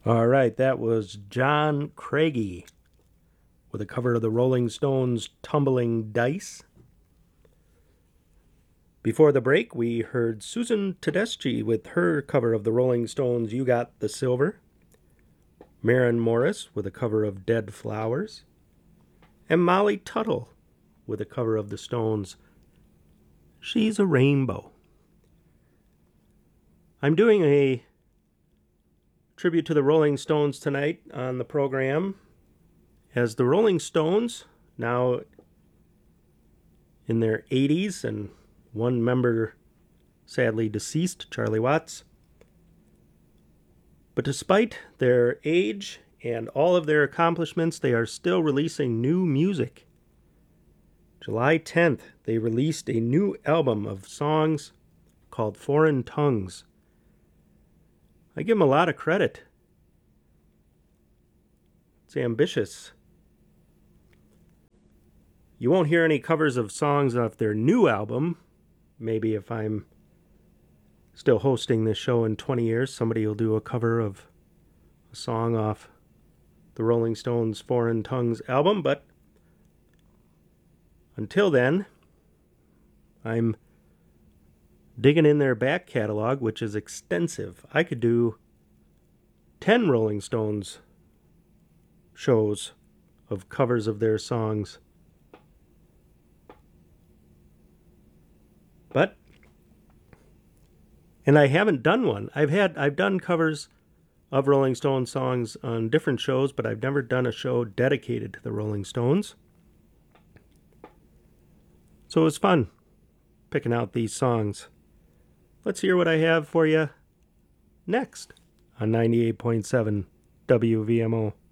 All right, that was John Craigie with a cover of the Rolling Stones' Tumbling Dice. Before the break, we heard Susan Tedeschi with her cover of the Rolling Stones' You Got the Silver, Maren Morris with a cover of Dead Flowers, and Molly Tuttle with a cover of the Stones' She's a Rainbow. I'm doing a tribute to the Rolling Stones tonight on the program, as the Rolling Stones, now in their 80s and one member sadly deceased, Charlie Watts. But despite their age and all of their accomplishments, they are still releasing new music. July 10th, they released a new album of songs called Foreign Tongues. I give them a lot of credit. It's ambitious. You won't hear any covers of songs off their new album. Maybe if I'm still hosting this show in 20 years, somebody will do a cover of a song off the Rolling Stones' Foreign Tongues album. But until then, I'm digging in their back catalog, which is extensive. I could do 10 Rolling Stones shows of covers of their songs. And I haven't done one. I've done covers of Rolling Stones songs on different shows, but I've never done a show dedicated to the Rolling Stones. So it was fun picking out these songs. Let's hear what I have for you next on 98.7 WVMO.